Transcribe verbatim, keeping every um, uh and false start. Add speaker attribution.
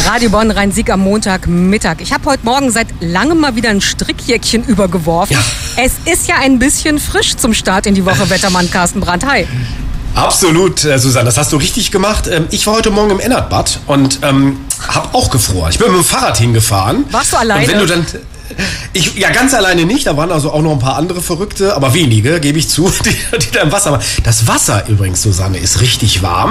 Speaker 1: Radio Bonn, Rhein-Sieg am Montagmittag. Ich habe heute Morgen seit langem mal wieder ein Strickjäckchen übergeworfen.
Speaker 2: Ja.
Speaker 1: Es ist ja ein bisschen frisch zum Start in die Woche, Wettermann Carsten Brandt. Hi.
Speaker 2: Absolut, äh, Susanne, das hast du richtig gemacht. Ähm, ich war heute Morgen im Ennertbad und ähm, habe auch gefroren. Ich bin mit dem Fahrrad hingefahren.
Speaker 1: Warst du alleine?
Speaker 2: Und wenn du dann... Ich, ja, ganz alleine nicht, da waren also auch noch ein paar andere Verrückte, aber wenige, gebe ich zu, die, die da im Wasser waren. Das Wasser übrigens, Susanne, ist richtig warm.